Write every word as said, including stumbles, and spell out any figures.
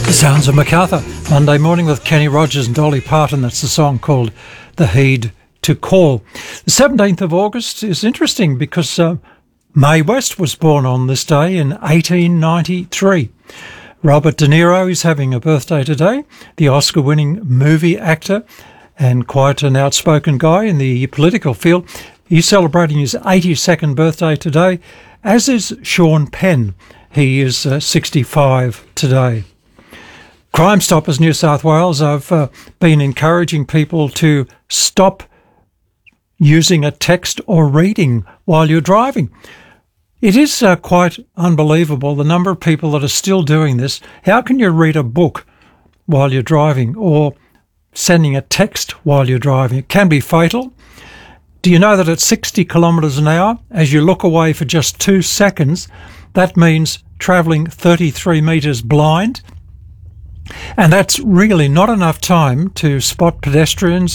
The sounds of MacArthur, Monday morning with Kenny Rogers and Dolly Parton. That's the song called The Heed to Call. The seventeenth of August is interesting because uh, Mae West was born on this day in eighteen ninety-three. Robert De Niro is having a birthday today, the Oscar-winning movie actor and quite an outspoken guy in the political field. He's celebrating his eighty-second birthday today, as is Sean Penn. He is uh, sixty-five today. Crime Stoppers New South Wales have uh, been encouraging people to stop using a text or reading while you're driving. It is uh, quite unbelievable, the number of people that are still doing this. How can you read a book while you're driving or sending a text while you're driving? It can be fatal. Do you know that at sixty kilometres an hour, as you look away for just two seconds, that means travelling thirty-three metres blind? And that's really not enough time to spot pedestrians